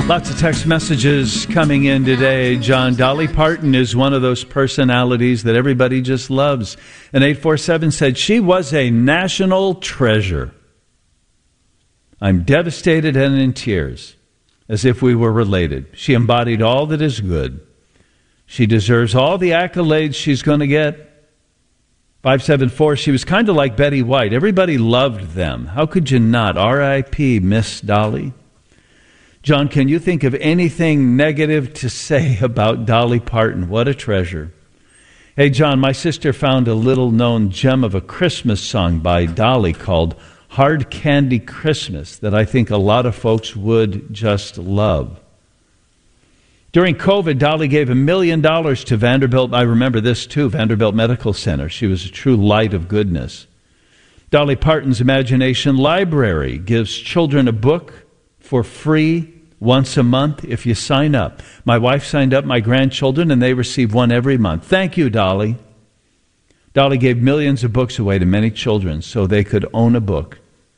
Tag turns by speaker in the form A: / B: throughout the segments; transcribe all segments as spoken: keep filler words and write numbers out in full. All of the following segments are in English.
A: Lots of text messages coming in today. John, Dolly Parton is one of those personalities that everybody just loves. And eight four seven said, she was a national treasure. I'm devastated and in tears, as if we were related. She embodied all that is good. She deserves all the accolades she's going to get. five seven four, she was kind of like Betty White. Everybody loved them. How could you not? R I P Miss Dolly. John, can you think of anything negative to say about Dolly Parton? What a treasure. Hey, John, my sister found a little-known gem of a Christmas song by Dolly called Hard Candy Christmas that I think a lot of folks would just love. During COVID, Dolly gave a million dollars to Vanderbilt. I remember this too, Vanderbilt Medical Center. She was a true light of goodness. Dolly Parton's Imagination Library gives children a book for free once a month if you sign up. My wife signed up, my grandchildren, and they receive one every month. Thank you, Dolly. Dolly gave millions of books away to many children so they could own a book.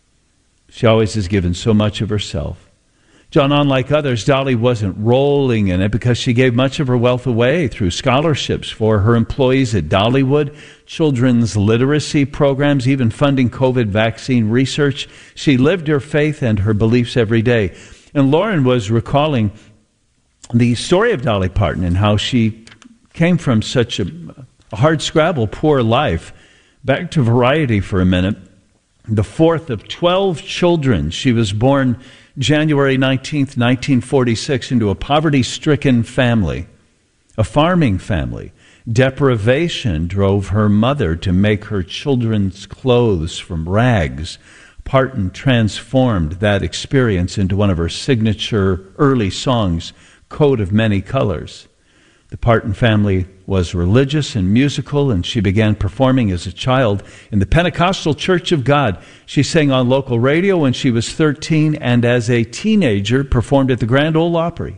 A: She always has given so much of herself. John, unlike others, Dolly wasn't rolling in it because she gave much of her wealth away through scholarships for her employees at Dollywood, children's literacy programs, even funding COVID vaccine research. She lived her faith and her beliefs every day. And Lauren was recalling the story of Dolly Parton and how she came from such a hard-scrabble, poor life. Back to Variety for a minute. The fourth of twelve children. She was born January nineteenth, nineteen forty-six, into a poverty-stricken family, a farming family. Deprivation drove her mother to make her children's clothes from rags. Parton transformed that experience into one of her signature early songs, Coat of Many Colors. The Parton family was religious and musical, and she began performing as a child in the Pentecostal Church of God. She sang on local radio when she was thirteen, and as a teenager performed at the Grand Ole Opry.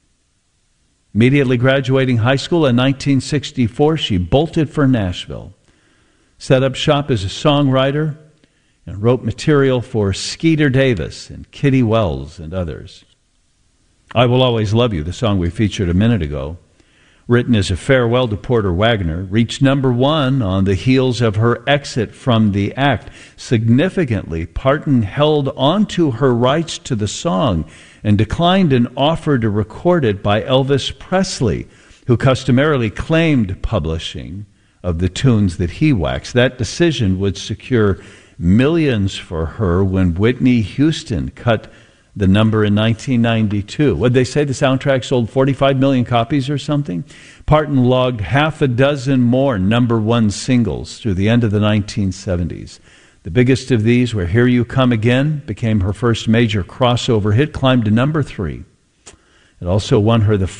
A: Immediately graduating high school in nineteen sixty-four, she bolted for Nashville, set up shop as a songwriter, and wrote material for Skeeter Davis and Kitty Wells and others. I Will Always Love You, the song we featured a minute ago, written as a farewell to Porter Wagoner, reached number one on the heels of her exit from the act. Significantly, Parton held on to her rights to the song and declined an offer to record it by Elvis Presley, who customarily claimed publishing of the tunes that he waxed. That decision would secure millions for her when Whitney Houston cut the number in nineteen ninety-two. What did they say? The soundtrack sold forty-five million copies or something? Parton logged half a dozen more number one singles through the end of the nineteen seventies. The biggest of these were Here You Come Again, became her first major crossover hit, climbed to number three. It also won her the